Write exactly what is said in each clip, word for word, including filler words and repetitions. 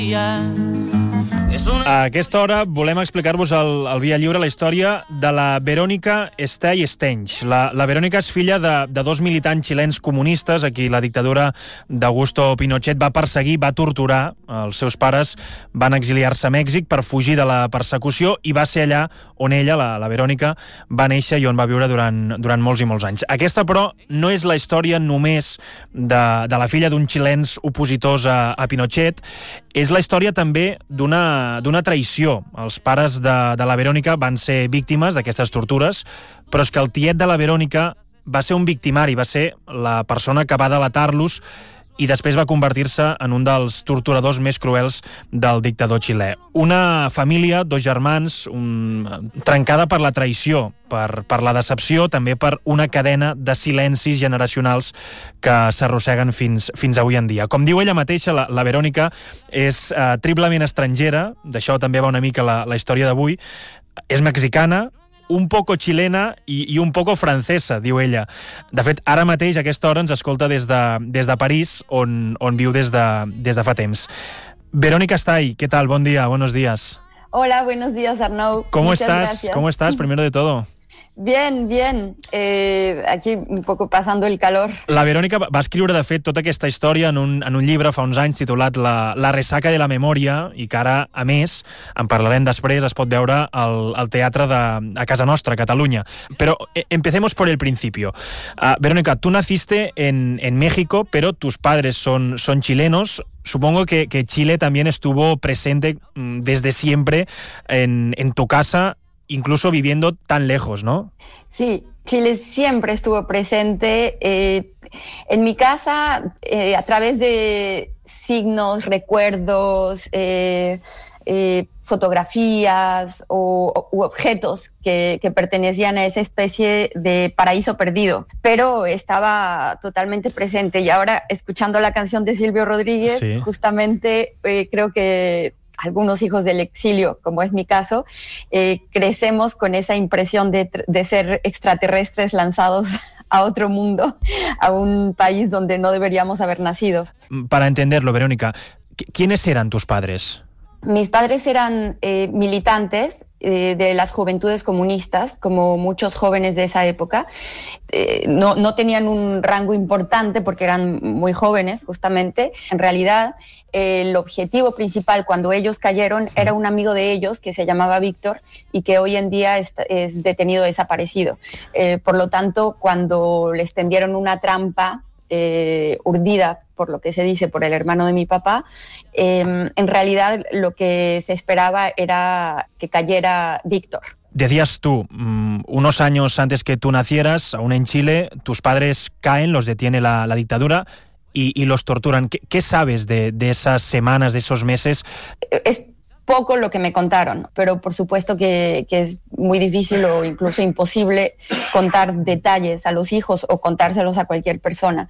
A aquesta hora volem explicar-vos al, al Via Lliure la història de la Verónica Estay Stench. La, la Verónica és filla de, de dos militants xilens comunistes a qui la dictadura d'Augusto Pinochet va perseguir, va torturar. Els seus pares van exiliar-se a Mèxic per fugir de la persecució i va ser allà on ella, la, la Verónica, va néixer i on va viure durant, durant molts i molts anys. Aquesta, però, no és la història només de, de la filla d'uns xilens opositors a, a Pinochet, és la història també d'una d'una traïció. Els pares de, de la Verónica van ser víctimes d'aquestes tortures, però és que el tiet de la Verónica va ser un victimari, va ser la persona que va delatar-los i després va convertir-se en un dels torturadors més cruels del dictador xilè. Una família, dos germans, un, trencada per la traïció, per, per la decepció, també per una cadena de silencis generacionals que s'arrosseguen fins, fins avui en dia. Com diu ella mateixa, la, la Verónica és eh, triplement estrangera, d'això també va una mica la, la història d'avui, és mexicana, un poco chilena i, i un poco francesa, diu ella. De fet, ara mateix, a aquesta hora, ens escolta des de, des de París, on, on viu des de, des de fa temps. Verónica Estay, ¿qué tal? Bon dia, buenos días. Hola, buenos días, Arnau. ¿Cómo Muchas estás? Gracias. ¿Cómo estás, primero de todo? Bien, bien. Eh, aquí un poco pasando el calor. La Verónica va escriure, de fet, tota aquesta història en un, en un llibre fa uns anys titulat La, la resaca de la memòria i que ara, a més, en parlarem després, es pot veure al, al teatre de, a casa nostra, a Catalunya. Pero eh, empecemos por el principio. Uh, Verónica, tú naciste en, en México, pero tus padres son, son chilenos. Supongo que, que Chile también estuvo presente mm, desde siempre en, en tu casa, incluso viviendo tan lejos, ¿no? Sí, Chile siempre estuvo presente. Eh, en mi casa, eh, a través de signos, recuerdos, eh, eh, fotografías o, u objetos que, que pertenecían a esa especie de paraíso perdido, pero estaba totalmente presente. Y ahora, escuchando la canción de Silvio Rodríguez, sí. justamente eh, creo que algunos hijos del exilio, como es mi caso, eh, crecemos con esa impresión de, de ser extraterrestres lanzados a otro mundo, a un país donde no deberíamos haber nacido. Para entenderlo, Verónica, ¿quiénes eran tus padres? Mis padres eran eh, militantes eh, de las juventudes comunistas, como muchos jóvenes de esa época. Eh, no, no tenían un rango importante porque eran muy jóvenes, justamente. En realidad, eh, el objetivo principal cuando ellos cayeron era un amigo de ellos que se llamaba Víctor y que hoy en día es, es detenido desaparecido. Eh, por lo tanto, cuando les tendieron una trampa eh, urdida, por lo que se dice, por el hermano de mi papá, eh, en realidad lo que se esperaba era que cayera Víctor. Decías tú, um, unos años antes que tú nacieras, aún en Chile, tus padres caen, los detiene la, la dictadura y, y los torturan. ¿Qué, qué sabes de, de esas semanas, de esos meses? Es poco lo que me contaron, pero por supuesto que, que es muy difícil o incluso imposible contar detalles a los hijos o contárselos a cualquier persona.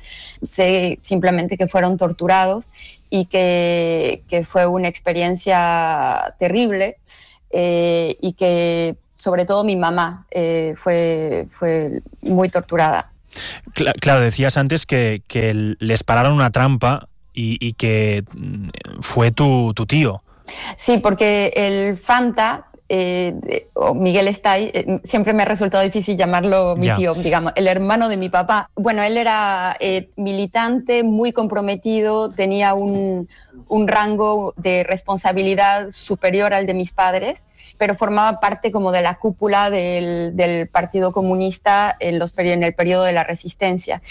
Sé simplemente que fueron torturados y que, que fue una experiencia terrible eh, y que sobre todo mi mamá eh, fue, fue muy torturada. Cla- claro, decías antes que, que les pararon una trampa y, y que fue tu, tu tío. Sí, porque el Fanta, eh, o Miguel Estay, eh, siempre me ha resultado difícil llamarlo mi yeah. tío, digamos, el hermano de mi papá. Bueno, él era eh, militante, muy comprometido, tenía un, un rango de responsabilidad superior al de mis padres, pero formaba parte como de la cúpula del, del Partido Comunista en, los, en el periodo de la Resistencia.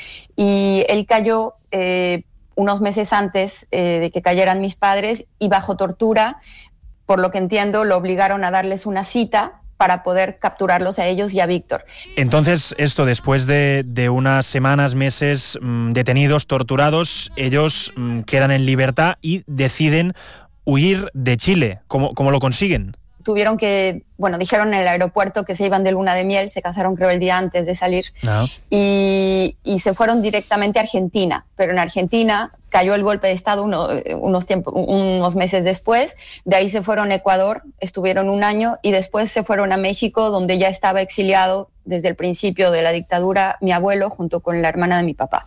Y él cayó Eh, unos meses antes eh, de que cayeran mis padres y bajo tortura, por lo que entiendo, lo obligaron a darles una cita para poder capturarlos a ellos y a Víctor. Entonces, esto después de, de unas semanas, meses mmm, detenidos, torturados, ellos mmm, quedan en libertad y deciden huir de Chile. ¿Cómo, cómo lo consiguen? Tuvieron que, bueno, dijeron en el aeropuerto que se iban de luna de miel, se casaron creo el día antes de salir, no. y, y se fueron directamente a Argentina, pero en Argentina cayó el golpe de Estado uno, unos, tiempo, unos meses después, de ahí se fueron a Ecuador, estuvieron un año y después se fueron a México, donde ya estaba exiliado desde el principio de la dictadura mi abuelo junto con la hermana de mi papá.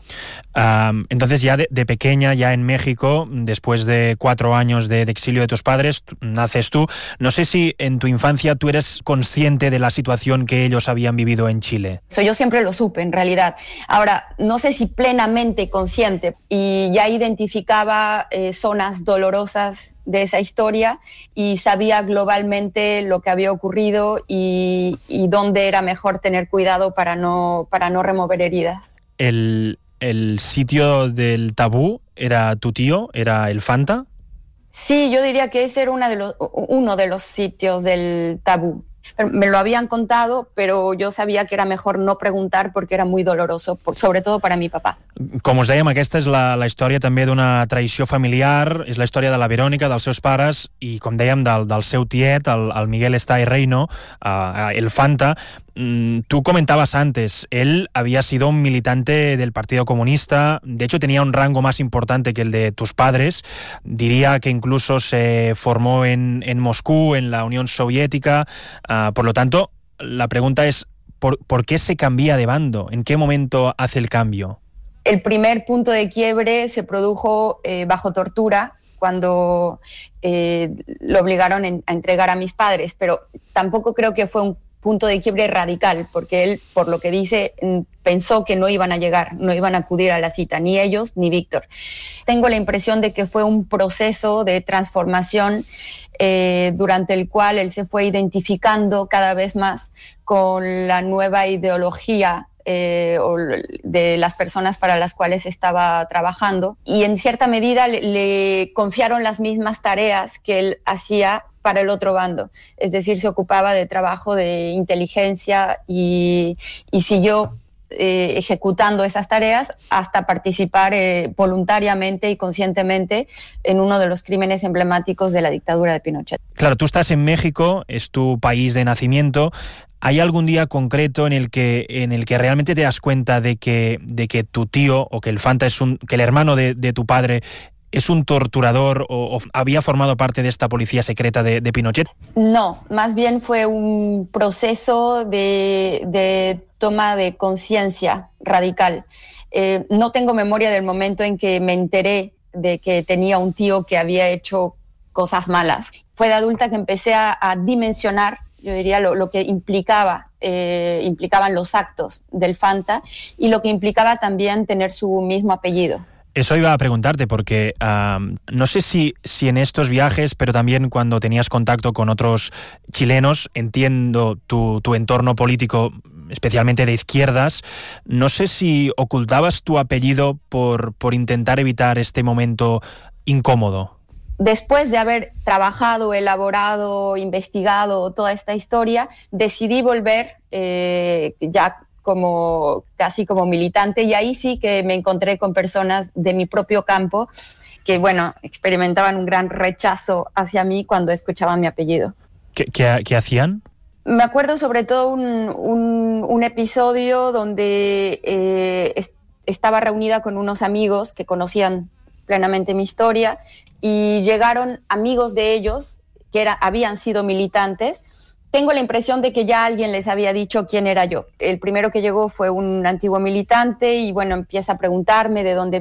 Um, entonces ya de, de pequeña, ya en México, después de cuatro años de, de exilio de tus padres, naces tú. No sé si en tu infancia tú eres consciente de la situación que ellos habían vivido en Chile. Eso yo siempre lo supe, en realidad. Ahora, no sé si plenamente consciente, y ya identificaba eh, zonas dolorosas de esa historia y sabía globalmente lo que había ocurrido y, y dónde era mejor tener cuidado para no, para no remover heridas. El, el sitio del tabú era tu tío, era el Fanta. Sí, yo diría que ese era una de los, uno de los sitios del tabú. Me lo habían contado, pero yo sabía que era mejor no preguntar porque era muy doloroso, por, sobre todo para mi papà. Com us dèiem, aquesta és la, la història també d'una traïció familiar, és la història de la Verónica, dels seus pares, i com dèiem, del, del seu tiet, el, el Miguel Estay Reino, uh, el Fanta. Mm, tú comentabas antes, él había sido un militante del Partido Comunista, de hecho tenía un rango más importante que el de tus padres, diría que incluso se formó en, en Moscú, en la Unión Soviética, uh, por lo tanto, la pregunta es, ¿por, ¿por qué se cambia de bando? ¿En qué momento hace el cambio? El primer punto de quiebre se produjo eh, bajo tortura, cuando eh, lo obligaron en, a entregar a mis padres, pero tampoco creo que fue un punto de quiebre radical, porque él, por lo que dice, pensó que no iban a llegar, no iban a acudir a la cita, ni ellos ni Víctor. Tengo la impresión de que fue un proceso de transformación eh, durante el cual él se fue identificando cada vez más con la nueva ideología Eh, o de las personas para las cuales estaba trabajando, y en cierta medida le, le confiaron las mismas tareas que él hacía para el otro bando, es decir, se ocupaba de trabajo de inteligencia y, y siguió eh, ejecutando esas tareas hasta participar eh, voluntariamente y conscientemente en uno de los crímenes emblemáticos de la dictadura de Pinochet. Claro, tú estás en México, es tu país de nacimiento. ¿Hay algún día concreto en el que en el que realmente te das cuenta de que de que tu tío o que el Fanta es un que el hermano de, de tu padre es un torturador o, o había formado parte de esta policía secreta de, de Pinochet? No, más bien fue un proceso de, de toma de conciencia radical. Eh, no tengo memoria del momento en que me enteré de que tenía un tío que había hecho cosas malas. Fue de adulta que empecé a, a dimensionar, yo diría, lo, lo que implicaba, eh, implicaban los actos del Fanta y lo que implicaba también tener su mismo apellido. Eso iba a preguntarte porque um, no sé si, si en estos viajes, pero también cuando tenías contacto con otros chilenos, entiendo tu, tu entorno político, especialmente de izquierdas, no sé si ocultabas tu apellido por, por intentar evitar este momento incómodo. Después de haber trabajado, elaborado, investigado toda esta historia, decidí volver eh, ya como casi como militante, y ahí sí que me encontré con personas de mi propio campo que, bueno, experimentaban un gran rechazo hacia mí cuando escuchaban mi apellido. ¿Qué, qué, qué hacían? Me acuerdo sobre todo un, un, un episodio donde eh, est- estaba reunida con unos amigos que conocían plenamente mi historia, y llegaron amigos de ellos que era, habían sido militantes. Tengo la impresión de que ya alguien les había dicho quién era yo. El primero que llegó fue un antiguo militante y, bueno, empieza a preguntarme de dónde